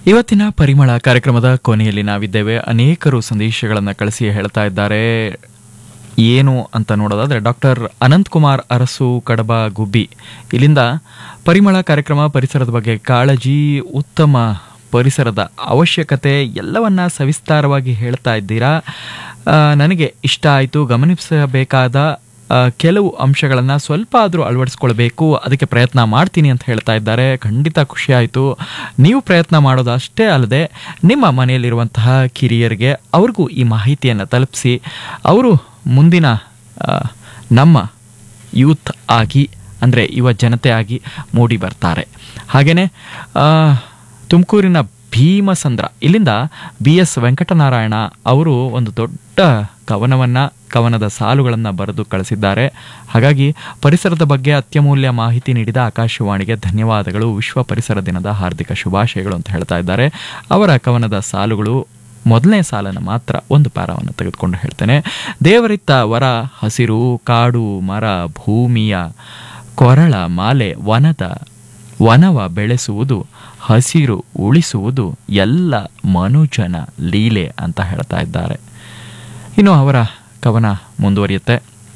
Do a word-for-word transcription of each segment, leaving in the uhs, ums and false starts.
ಇವತ್ತಿನ ಪರಿಮಳ ಕಾರ್ಯಕ್ರಮದ ಕೊನೆಯಲ್ಲಿ ನಾವಿದ್ದೇವೆ. ಅನೇಕರು ಸಂದೇಶಗಳನ್ನು ಕಳಿಸಿ ಹೇಳ್ತಾ ಇದ್ದಾರೆ. ಏನು ಅಂತ ನೋಡೋದಾದರೆ ಡಾಕ್ಟರ್ ಅನಂತಕುಮಾರ್ ಅರಸು ಕಡಬ ಗುಬ್ಬಿ ಇಲ್ಲಿಂದ ಪರಿಮಳ ಕಾರ್ಯಕ್ರಮ ಪರಿಸರದ ಬಗ್ಗೆ ಕಾಳಜಿ, ಉತ್ತಮ ಪರಿಸರದ ಅವಶ್ಯಕತೆ ಎಲ್ಲವನ್ನ ಸವಿಸ್ತಾರವಾಗಿ ಹೇಳ್ತಾ ಇದ್ದೀರಾ. ನನಗೆ ಇಷ್ಟ ಆಯಿತು. ಗಮನಿಸಬೇಕಾದ ಕೆಲವು ಅಂಶಗಳನ್ನು ಸ್ವಲ್ಪ ಆದರೂ ಅಳವಡಿಸ್ಕೊಳ್ಬೇಕು, ಅದಕ್ಕೆ ಪ್ರಯತ್ನ ಮಾಡ್ತೀನಿ ಅಂತ ಹೇಳ್ತಾ ಇದ್ದಾರೆ. ಖಂಡಿತ ಖುಷಿ ಆಯಿತು. ನೀವು ಪ್ರಯತ್ನ ಮಾಡೋದು ಅಷ್ಟೇ ಅಲ್ಲದೆ ನಿಮ್ಮ ಮನೆಯಲ್ಲಿರುವಂತಹ ಕಿರಿಯರಿಗೆ ಅವ್ರಿಗೂ ಈ ಮಾಹಿತಿಯನ್ನು ತಲುಪಿಸಿ ಅವರು ಮುಂದಿನ ನಮ್ಮ ಯೂತ್ ಆಗಿ ಅಂದರೆ ಯುವ ಜನತೆ ಆಗಿ ಮೂಡಿ ಬರ್ತಾರೆ. ಹಾಗೆಯೇ ತುಮಕೂರಿನ ಭೀಮಸಂದ್ರ ಇಲ್ಲಿಂದ ಬಿ ಎಸ್ ವೆಂಕಟನಾರಾಯಣ ಅವರು ಒಂದು ದೊಡ್ಡ ಕವನವನ್ನು ಕವನದ ಸಾಲುಗಳನ್ನು ಬರೆದು ಕಳಿಸಿದ್ದಾರೆ. ಹಾಗಾಗಿ ಪರಿಸರದ ಬಗ್ಗೆ ಅತ್ಯಮೂಲ್ಯ ಮಾಹಿತಿ ನೀಡಿದ ಆಕಾಶವಾಣಿಗೆ ಧನ್ಯವಾದಗಳು. ವಿಶ್ವ ಪರಿಸರ ದಿನದ ಹಾರ್ದಿಕ ಶುಭಾಶಯಗಳು ಅಂತ ಹೇಳ್ತಾ ಇದ್ದಾರೆ. ಅವರ ಕವನದ ಸಾಲುಗಳು ಮೊದಲನೇ ಸಾಲನ್ನು ಮಾತ್ರ ಒಂದು ಪ್ಯಾರಾವನ್ನು ತೆಗೆದುಕೊಂಡು ಹೇಳ್ತೇನೆ. ದೇವರಿತ್ತ ವರ ಹಸಿರು, ಕಾಡು ಮರ ಭೂಮಿಯ ಕೊರಳ ಮಾಲೆ, ವನದ ವನವ ಬೆಳೆಸುವುದು, ಹಸಿರು ಉಳಿಸುವುದು ಎಲ್ಲ ಮನುಜನ ಲೀಲೆ ಅಂತ ಹೇಳ್ತಾ ಇದ್ದಾರೆ. ಇನ್ನು ಅವರ ಕವನ ಮುಂದುವರಿಯುತ್ತೆ.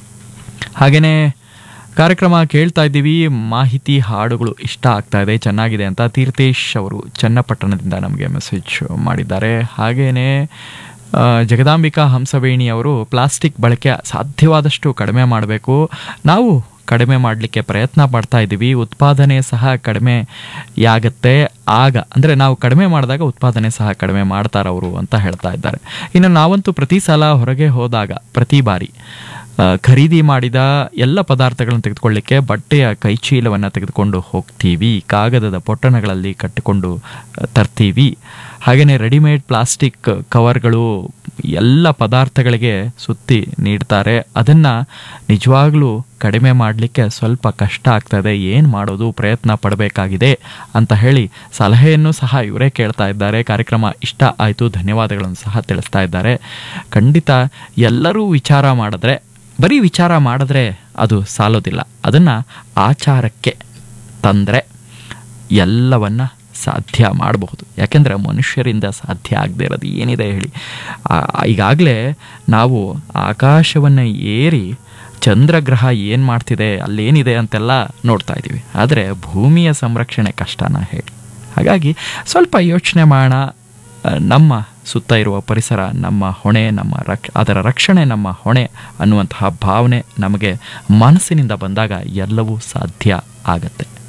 ಹಾಗೆಯೇ ಕಾರ್ಯಕ್ರಮ ಕೇಳ್ತಾ ಇದ್ದೀವಿ, ಮಾಹಿತಿ ಹಾಡುಗಳು ಇಷ್ಟ ಆಗ್ತಾ ಇದೆ, ಚೆನ್ನಾಗಿದೆ ಅಂತ ತೀರ್ಥೇಶ್ ಅವರು ಚನ್ನಪಟ್ಟಣದಿಂದ ನಮಗೆ ಮೆಸೇಜ್ ಮಾಡಿದ್ದಾರೆ. ಹಾಗೆಯೇ ಜಗದಾಂಬಿಕಾ ಹಂಸವೇಣಿ ಅವರು ಪ್ಲಾಸ್ಟಿಕ್ ಬಳಕೆ ಸಾಧ್ಯವಾದಷ್ಟು ಕಡಿಮೆ ಮಾಡಬೇಕು, ನಾವು ಕಡಿಮೆ ಮಾಡಲಿಕ್ಕೆ ಪ್ರಯತ್ನ ಪಡ್ತಾ ಇದ್ದೀವಿ, ಉತ್ಪಾದನೆ ಸಹ ಕಡಿಮೆಯಾಗತ್ತೆ ಆಗ, ಅಂದರೆ ನಾವು ಕಡಿಮೆ ಮಾಡಿದಾಗ ಉತ್ಪಾದನೆ ಸಹ ಕಡಿಮೆ ಮಾಡ್ತಾರವರು ಅಂತ ಹೇಳ್ತಾ ಇದ್ದಾರೆ. ಇನ್ನು ನಾವಂತೂ ಪ್ರತಿ ಸಲ ಹೊರಗೆ ಹೋದಾಗ ಪ್ರತಿ ಬಾರಿ ಖರೀದಿ ಮಾಡಿದ ಎಲ್ಲ ಪದಾರ್ಥಗಳನ್ನು ತೆಗೆದುಕೊಳ್ಳಿಕ್ಕೆ ಬಟ್ಟೆಯ ಕೈಚೀಲವನ್ನು ತೆಗೆದುಕೊಂಡು ಹೋಗ್ತೀವಿ, ಕಾಗದದ ಪೊಟ್ಟಣಗಳಲ್ಲಿ ಕಟ್ಟಿಕೊಂಡು ತರ್ತೀವಿ. ಹಾಗೆಯೇ ರೆಡಿಮೇಡ್ ಪ್ಲಾಸ್ಟಿಕ್ ಕವರ್ಗಳು ಎಲ್ಲ ಪದಾರ್ಥಗಳಿಗೆ ಸುತ್ತಿ ನೀಡ್ತಾರೆ. ಅದನ್ನು ನಿಜವಾಗ್ಲೂ ಕಡಿಮೆ ಮಾಡಲಿಕ್ಕೆ ಸ್ವಲ್ಪ ಕಷ್ಟ ಆಗ್ತದೆ, ಏನು ಮಾಡೋದು, ಪ್ರಯತ್ನ ಪಡಬೇಕಾಗಿದೆ ಅಂತ ಹೇಳಿ ಸಲಹೆಯನ್ನು ಸಹ ಇವರೇ ಕೇಳ್ತಾ ಇದ್ದಾರೆ. ಕಾರ್ಯಕ್ರಮ ಇಷ್ಟ ಆಯಿತು, ಧನ್ಯವಾದಗಳನ್ನು ಸಹ ತಿಳಿಸ್ತಾ ಇದ್ದಾರೆ. ಖಂಡಿತ ಎಲ್ಲರೂ ವಿಚಾರ ಮಾಡಿದ್ರೆ, ಬರೀ ವಿಚಾರ ಮಾಡಿದ್ರೆ ಅದು ಸಾಲೋದಿಲ್ಲ, ಅದನ್ನು ಆಚಾರಕ್ಕೆ ತಂದರೆ ಎಲ್ಲವನ್ನ ಸಾಧ್ಯ ಮಾಡಬಹುದು. ಯಾಕೆಂದರೆ ಮನುಷ್ಯರಿಂದ ಸಾಧ್ಯ ಆಗದೆ ಇರೋದು ಏನಿದೆ ಹೇಳಿ. ಈಗಾಗಲೇ ನಾವು ಆಕಾಶವನ್ನು ಏರಿ ಚಂದ್ರಗ್ರಹ ಏನು ಮಾಡ್ತಿದೆ, ಅಲ್ಲೇನಿದೆ ಅಂತೆಲ್ಲ ನೋಡ್ತಾ ಇದ್ದೀವಿ. ಆದರೆ ಭೂಮಿಯ ಸಂರಕ್ಷಣೆ ಕಷ್ಟನ ಹೇಳಿ. ಹಾಗಾಗಿ ಸ್ವಲ್ಪ ಯೋಚನೆ ಮಾಡೋಣ. ನಮ್ಮ ಸುತ್ತ ಇರುವ ಪರಿಸರ ನಮ್ಮ ಹೊಣೆ, ನಮ್ಮ ರಕ್ ಅದರ ರಕ್ಷಣೆ ನಮ್ಮ ಹೊಣೆ ಅನ್ನುವಂತಹ ಭಾವನೆ ನಮಗೆ ಮನಸ್ಸಿನಿಂದ ಬಂದಾಗ ಎಲ್ಲವೂ ಸಾಧ್ಯ ಆಗತ್ತೆ.